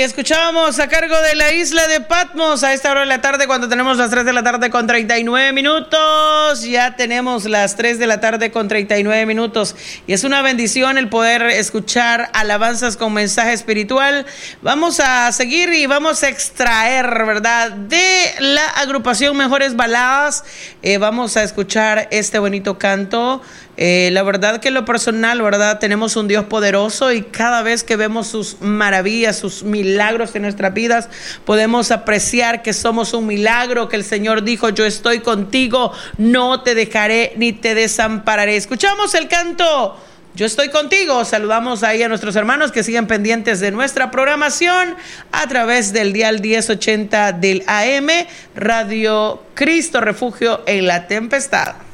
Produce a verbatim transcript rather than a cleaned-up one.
escuchábamos a cargo de la isla de Patmos a esta hora de la tarde, cuando tenemos las tres de la tarde con treinta y nueve minutos. Ya tenemos las tres de la tarde con treinta y nueve minutos. Y es una bendición el poder escuchar alabanzas con mensaje espiritual. Vamos a seguir y vamos a extraer, ¿verdad?, de la agrupación Mejores Baladas. Eh, vamos a escuchar este bonito canto. Eh, la verdad que en lo personal, ¿verdad?, tenemos un Dios poderoso, y cada vez que vemos sus maravillas, sus milagros en nuestras vidas, podemos apreciar que somos un milagro, que el Señor dijo: yo estoy contigo, no te dejaré ni te desampararé. Escuchamos el canto Yo estoy contigo. Saludamos ahí a nuestros hermanos que siguen pendientes de nuestra programación a través del dial diez ochenta del A M, Radio Cristo Refugio en la Tempestad.